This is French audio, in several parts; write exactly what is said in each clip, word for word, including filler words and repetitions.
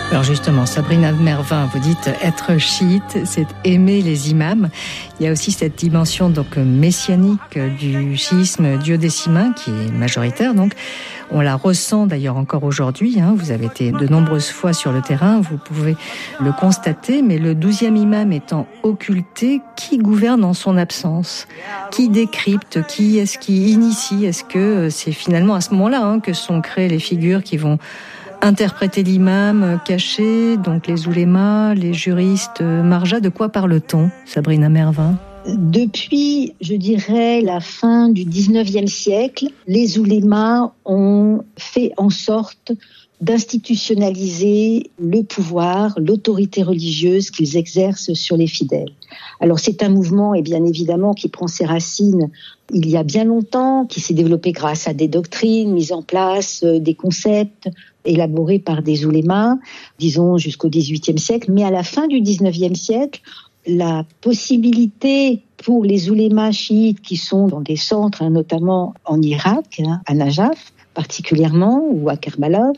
Alors justement, Sabrina Mervin, vous dites être chiite, c'est aimer les imams. Il y a aussi cette dimension donc messianique du chiisme duodécimain qui est majoritaire. Donc, on la ressent d'ailleurs encore aujourd'hui. Hein. Vous avez été de nombreuses fois sur le terrain, vous pouvez le constater. Mais le douzième imam étant occulté, qui gouverne en son absence ? Qui décrypte ? Qui est-ce qui initie ? Est-ce que c'est finalement à ce moment-là hein, que sont créées les figures qui vont interpréter l'imam caché, donc les oulémas, les juristes marjas? De quoi parle-t-on, Sabrina Mervin ? Depuis, je dirais, la fin du dix-neuvième siècle, les oulémas ont fait en sorte d'institutionnaliser le pouvoir, l'autorité religieuse qu'ils exercent sur les fidèles. Alors c'est un mouvement, et bien évidemment, qui prend ses racines il y a bien longtemps, qui s'est développé grâce à des doctrines mises en place, des concepts élaborés par des oulémas, disons jusqu'au dix-huitième siècle. Mais à la fin du dix-neuvième siècle, la possibilité pour les oulémas chiites qui sont dans des centres, hein, notamment en Irak, hein, à Najaf particulièrement, ou à Karbala,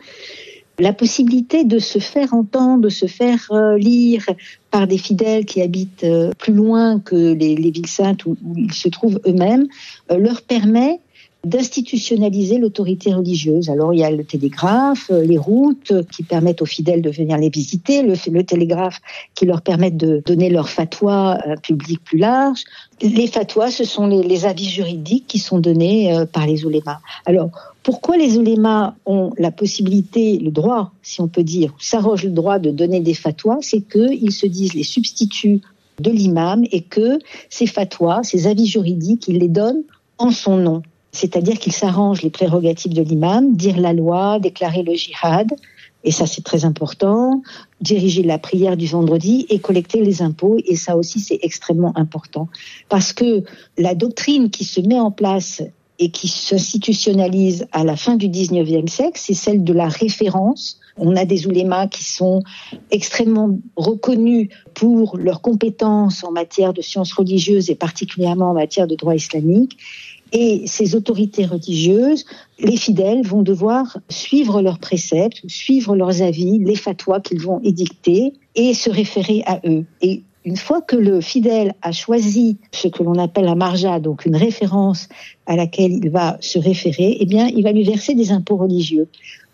la possibilité de se faire entendre, de se faire euh, lire par des fidèles qui habitent euh, plus loin que les, les villes saintes où, où ils se trouvent eux-mêmes, euh, leur permet d'institutionnaliser l'autorité religieuse. Alors il y a le télégraphe, euh, les routes euh, qui permettent aux fidèles de venir les visiter, le, le télégraphe qui leur permet de donner leur fatwa à un public plus large. Les fatwas, ce sont les, les avis juridiques qui sont donnés euh, par les oulémas. Alors, pourquoi les oulémas ont la possibilité, le droit, si on peut dire, s'arrogent le droit de donner des fatwas, c'est qu'ils se disent les substituts de l'imam et que ces fatwas, ces avis juridiques, ils les donnent en son nom. C'est-à-dire qu'ils s'arrangent les prérogatives de l'imam, dire la loi, déclarer le jihad, et ça c'est très important, diriger la prière du vendredi et collecter les impôts, et ça aussi c'est extrêmement important. Parce que la doctrine qui se met en place et qui s'institutionnalise à la fin du dix-neuvième siècle, c'est celle de la référence. On a des oulémas qui sont extrêmement reconnus pour leurs compétences en matière de sciences religieuses et particulièrement en matière de droit islamique. Et ces autorités religieuses, les fidèles vont devoir suivre leurs préceptes, suivre leurs avis, les fatwas qu'ils vont édicter et se référer à eux. Et une fois que le fidèle a choisi ce que l'on appelle un marja, donc une référence à laquelle il va se référer, eh bien, il va lui verser des impôts religieux.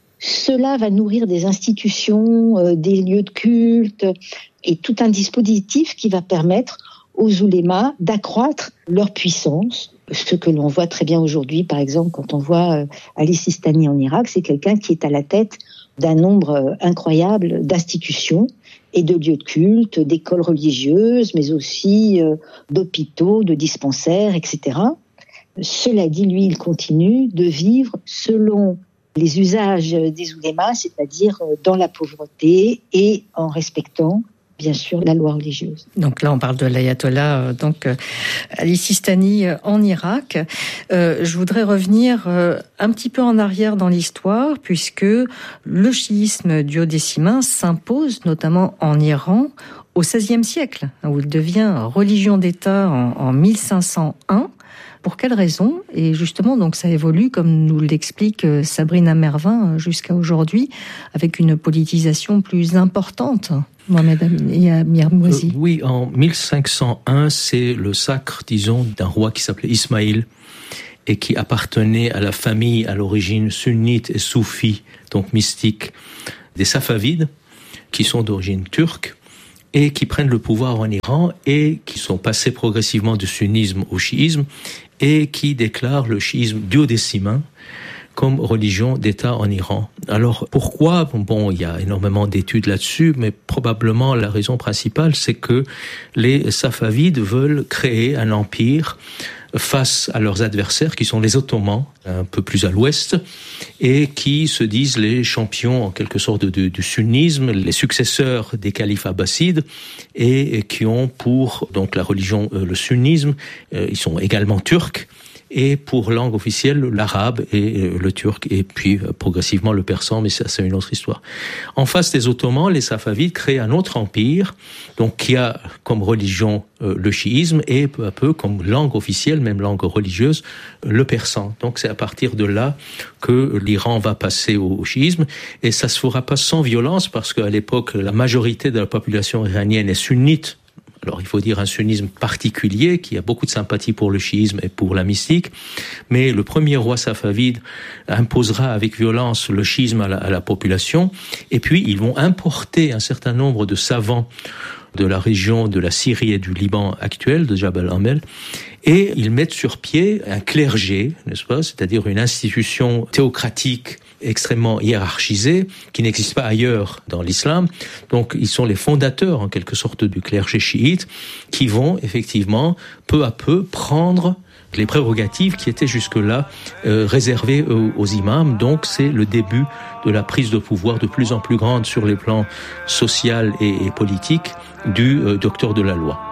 Cela va nourrir des institutions, euh, des lieux de culte et tout un dispositif qui va permettre aux oulémas d'accroître leur puissance. Ce que l'on voit très bien aujourd'hui, par exemple, quand on voit euh, Ali Sistani en Irak, c'est quelqu'un qui est à la tête d'un nombre euh, incroyable d'institutions et de lieux de culte, d'écoles religieuses, mais aussi euh, d'hôpitaux, de dispensaires, et cetera. Cela dit, lui, il continue de vivre selon les usages des oulémas, c'est-à-dire dans la pauvreté et en respectant, bien sûr, la loi religieuse. Donc là, on parle de l'ayatollah, donc Ali Sistani en Irak. Euh, je voudrais revenir euh, un petit peu en arrière dans l'histoire, puisque le chiisme duodécimain s'impose notamment en Iran au seizième siècle, où il devient religion d'État en, en mille cinq cent un. Pour quelles raisons ? Et justement, donc ça évolue, comme nous l'explique Sabrina Mervin, jusqu'à aujourd'hui, avec une politisation plus importante. Mohamed Amir Mouazi. Euh, oui, en mille cinq cent un, c'est le sacre, disons, d'un roi qui s'appelait Ismaïl et qui appartenait à la famille à l'origine sunnite et soufie, donc mystique, des Safavides, qui sont d'origine turque et qui prennent le pouvoir en Iran et qui sont passés progressivement du sunnisme au chiisme et qui déclarent le chiisme duodécimain comme religion d'État en Iran. Alors, pourquoi ? Bon, il y a énormément d'études là-dessus, mais probablement la raison principale, c'est que les Safavides veulent créer un empire face à leurs adversaires, qui sont les Ottomans, un peu plus à l'ouest, et qui se disent les champions, en quelque sorte, du, du sunnisme, les successeurs des califes abbassides, et, et qui ont pour donc la religion, euh, le sunnisme, euh, ils sont également turcs, et pour langue officielle l'arabe et le turc, et puis progressivement le persan, mais ça c'est une autre histoire. En face des Ottomans, les Safavides créent un autre empire, donc qui a comme religion euh, le chiisme et peu à peu comme langue officielle, même langue religieuse, le persan. Donc c'est à partir de là que l'Iran va passer au, au chiisme, et ça se fera pas sans violence, parce qu'à l'époque la majorité de la population iranienne est sunnite. Alors, il faut dire un sunnisme particulier qui a beaucoup de sympathie pour le chiisme et pour la mystique, mais le premier roi safavide imposera avec violence le chiisme à la, à la population, et puis ils vont importer un certain nombre de savants de la région de la Syrie et du Liban actuel, de Jabal Amel, et ils mettent sur pied un clergé, n'est-ce pas, c'est-à-dire une institution théocratique extrêmement hiérarchisée, qui n'existe pas ailleurs dans l'islam. Donc, ils sont les fondateurs, en quelque sorte, du clergé chiite, qui vont, effectivement, peu à peu, prendre les prérogatives qui étaient jusque-là euh, réservées aux, aux imams. Donc, c'est le début de la prise de pouvoir de plus en plus grande sur les plans social et, et politique du euh, docteur de la loi.